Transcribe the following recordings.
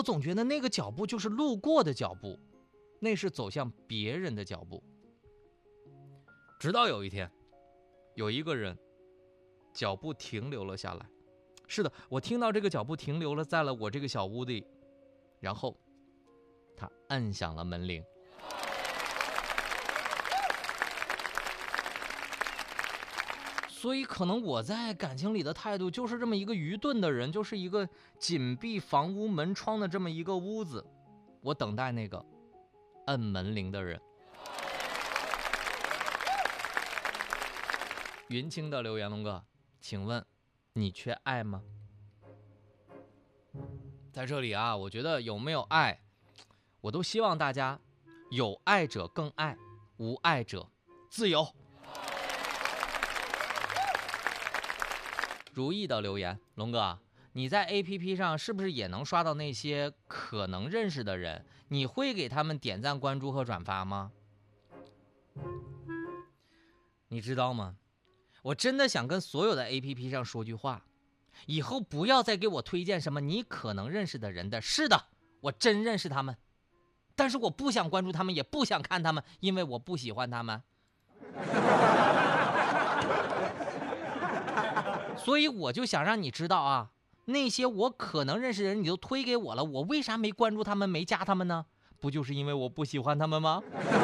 总觉得那个脚步就是路过的脚步，那是走向别人的脚步。直到有一天，有一个人脚步停留了下来。是的，我听到这个脚步停留了在了我这个小屋里，然后他按响了门铃。所以可能我在感情里的态度就是这么一个愚钝的人，就是一个紧闭房屋门窗的这么一个屋子，我等待那个按门铃的人。云清的留言，龙哥，请问你缺爱吗？在这里啊，我觉得有没有爱，我都希望大家有爱者更爱，无爱者自由。如意的留言，龙哥，你在 APP 上是不是也能刷到那些可能认识的人？你会给他们点赞、关注和转发吗？你知道吗？我真的想跟所有的 APP 上说句话，以后不要再给我推荐什么你可能认识的人的。是的，我真认识他们，但是我不想关注他们，也不想看他们，因为我不喜欢他们。所以我就想让你知道啊，那些我可能认识的人你都推给我了，我为啥没关注他们，没加他们呢？不就是因为我不喜欢他们吗？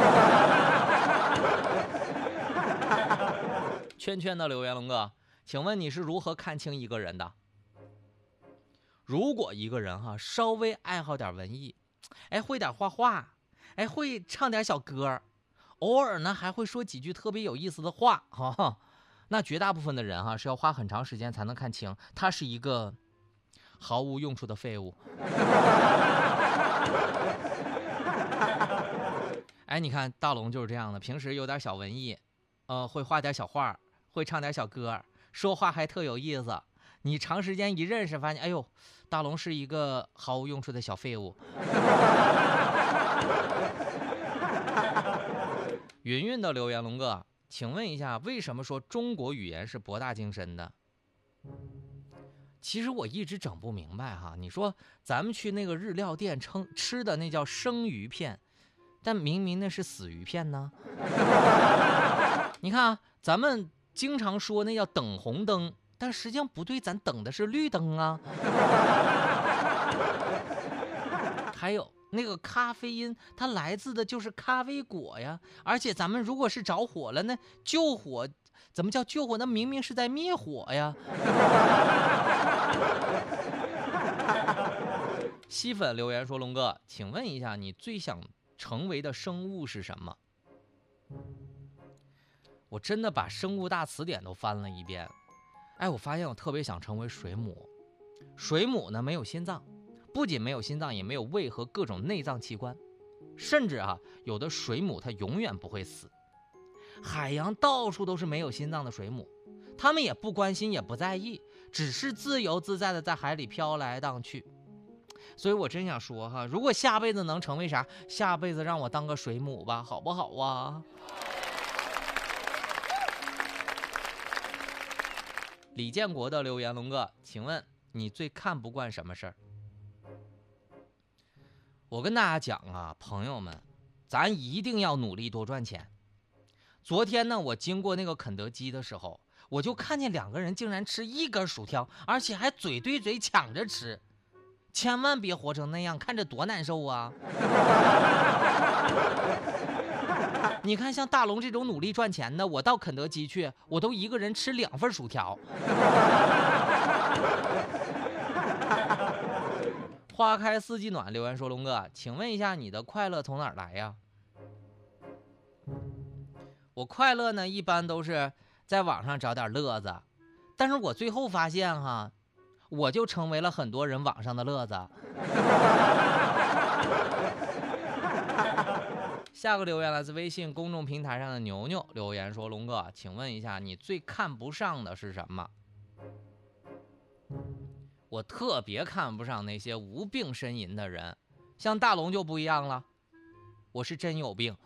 圈圈的留言，龙哥，请问你是如何看清一个人的？如果一个人稍微爱好点文艺，会点画画，会唱点小歌，偶尔呢还会说几句特别有意思的话，那绝大部分的人是要花很长时间才能看清他是一个毫无用处的废物。你看大龙就是这样的，平时有点小文艺，会画点小画，会唱点小歌，说话还特有意思。你长时间一认识，发现，哎呦，大龙是一个毫无用处的小废物。云云的留言，龙哥，请问一下，为什么说中国语言是博大精深的？其实我一直整不明白你说咱们去那个日料店吃的那叫生鱼片，但明明那是死鱼片呢。你看咱们经常说那叫等红灯，但实际上不对，咱等的是绿灯啊。还有那个咖啡因，它来自的就是咖啡果呀，而且咱们如果是着火了，那救火怎么叫救火？那明明是在灭火呀。西粉留言说，龙哥，请问一下，你最想成为的生物是什么？我真的把生物大词典都翻了一遍，我发现我特别想成为水母。水母呢没有心脏，不仅没有心脏，也没有胃和各种内脏器官，甚至有的水母它永远不会死。海洋到处都是没有心脏的水母，它们也不关心也不在意，只是自由自在的在海里飘来荡去。所以我真想说如果下辈子能成为啥，下辈子让我当个水母吧，好不好啊？李建国的留言，龙哥，请问你最看不惯什么事儿？我跟大家讲朋友们，咱一定要努力多赚钱。昨天呢，我经过那个肯德基的时候，我就看见两个人竟然吃一根薯条，而且还嘴对嘴抢着吃。千万别活成那样，看着多难受啊！你看像大龙这种努力赚钱的，我到肯德基去，我都一个人吃2份薯条。花开四季暖留言说，龙哥，请问一下你的快乐从哪儿来呀？我快乐呢一般都是在网上找点乐子，但是我最后发现我就成为了很多人网上的乐子。下个留言来自微信公众平台上的牛牛留言说，龙哥，请问一下你最看不上的是什么？我特别看不上那些无病呻吟的人，像大龙就不一样了，我是真有病。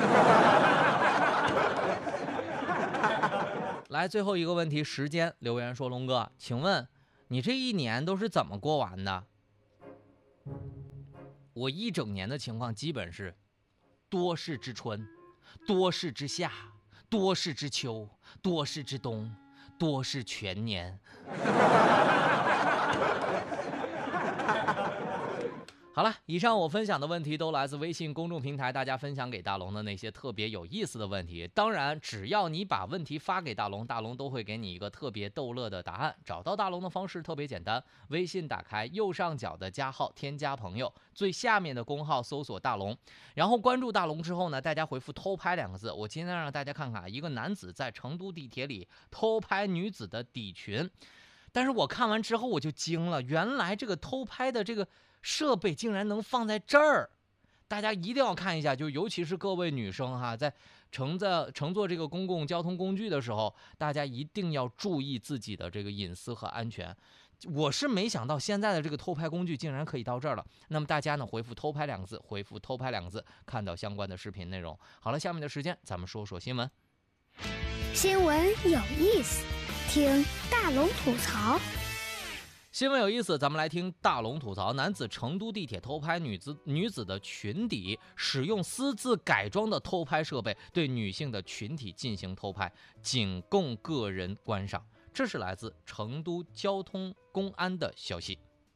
来，最后一个问题，时间留言说，龙哥，请问你这一年都是怎么过完的？ 我一整年的情况基本是多事之春，多事之夏，多事之秋，多事之冬，多事全年。好了，以上我分享的问题都来自微信公众平台，大家分享给大龙的那些特别有意思的问题。当然，只要你把问题发给大龙，大龙都会给你一个特别逗乐的答案。找到大龙的方式特别简单，微信打开右上角的加号，添加朋友，最下面的公号搜索大龙，然后关注大龙之后呢，大家回复偷拍2个字。我今天让大家看看一个男子在成都地铁里偷拍女子的底裙，但是我看完之后我就惊了，原来这个偷拍的这个设备竟然能放在这儿，大家一定要看一下，就尤其是各位女生哈，在乘坐这个公共交通工具的时候，大家一定要注意自己的这个隐私和安全。我是没想到现在的这个偷拍工具竟然可以到这儿了。那么大家呢，回复偷拍2个字，回复偷拍2个字，看到相关的视频内容。好了，下面的时间咱们说说新闻。 新闻有意思，听大龙吐槽。 新闻有意思，咱们来听大龙吐槽。男子成都地铁偷拍女子的裙底，使用私自改装的偷拍设备对女性的群体进行偷拍，仅供个人观赏。这是来自成都交通公安的消息。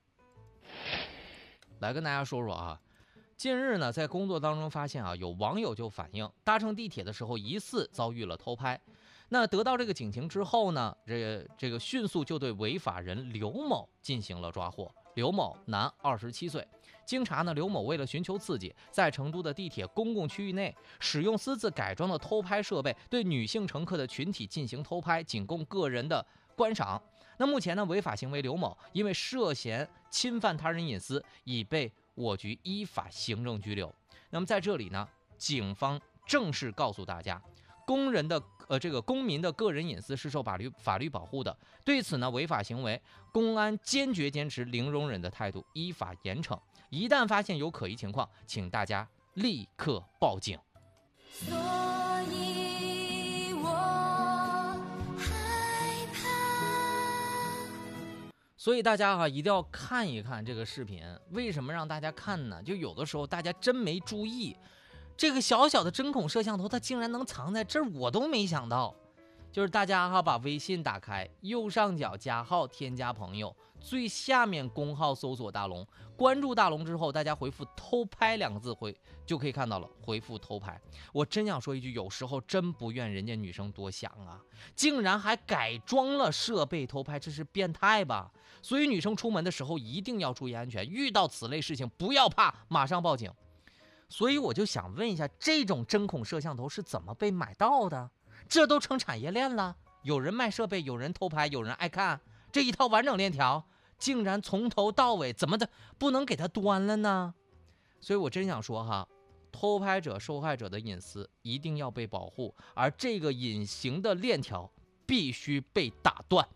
来跟大家说说啊，近日呢，在工作当中发现啊，有网友就反映搭乘地铁的时候疑似遭遇了偷拍。那得到这个警情之后呢，这个迅速就对违法人刘某进行了抓获。刘某，男，27岁。经查呢，刘某为了寻求刺激，在成都的地铁公共区域内使用私自改装的偷拍设备，对女性乘客的群体进行偷拍，仅供个人的观赏。那目前呢，违法行为刘某因为涉嫌侵犯他人隐私，已被我局依法行政拘留。那么在这里呢，警方正式告诉大家，公民的个人隐私是受法律保护的。对此呢，违法行为，公安坚决坚持零容忍的态度，依法严惩。一旦发现有可疑情况，请大家立刻报警。 所以我害怕。 所以大家一定要看一看这个视频。为什么让大家看呢？就有的时候大家真没注意，这个小小的针孔摄像头它竟然能藏在这儿，我都没想到。就是大家把微信打开，右上角加号，添加朋友，最下面公号搜索大龙，关注大龙之后，大家回复偷拍2个字就可以看到了，回复偷拍。我真想说一句，有时候真不怨人家女生多想啊，竟然还改装了设备偷拍，这是变态吧？所以女生出门的时候一定要注意安全，遇到此类事情不要怕，马上报警。所以我就想问一下，这种针孔摄像头是怎么被买到的？这都成产业链了，有人卖设备，有人偷拍，有人爱看，这一套完整链条竟然从头到尾怎么的不能给它端了呢？所以我真想说偷拍者、受害者的隐私一定要被保护，而这个隐形的链条必须被打断。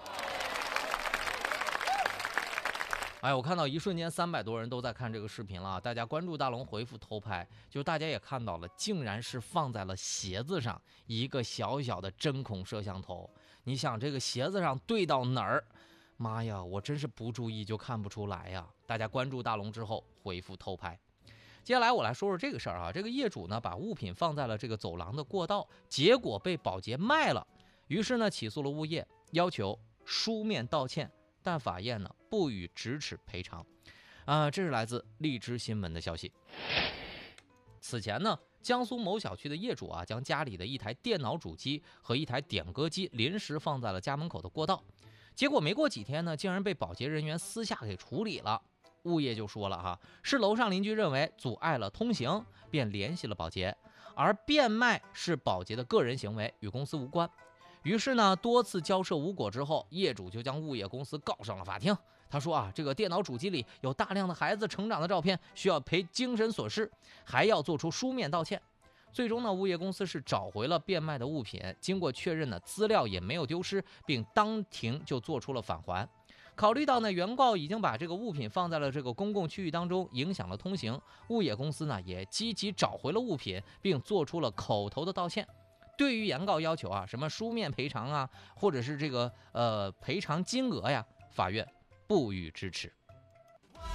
我看到一瞬间300多人都在看这个视频了，大家关注大龙，回复偷拍，就大家也看到了，竟然是放在了鞋子上一个小小的针孔摄像头。你想这个鞋子上对到哪儿？妈呀，我真是不注意就看不出来呀！大家关注大龙之后回复偷拍。接下来我来说说这个事儿这个业主呢把物品放在了这个走廊的过道，结果被保洁卖了，于是呢起诉了物业，要求书面道歉。但法院呢不予直尺赔偿，这是来自荔枝新闻的消息。此前呢，江苏某小区的业主将家里的一台电脑主机和一台点歌机临时放在了家门口的过道，结果没过几天呢，竟然被保洁人员私下给处理了。物业就说了是楼上邻居认为阻碍了通行，便联系了保洁，而变卖是保洁的个人行为，与公司无关。于是呢，多次交涉无果之后，业主就将物业公司告上了法庭。他说这个电脑主机里有大量的孩子成长的照片，需要赔精神损失，还要做出书面道歉。最终呢，物业公司是找回了变卖的物品，经过确认呢，资料也没有丢失，并当庭就做出了返还。考虑到呢，原告已经把这个物品放在了这个公共区域当中，影响了通行，物业公司呢也积极找回了物品，并做出了口头的道歉。对于原告要求什么书面赔偿或者是这个赔偿金额法院不予支持。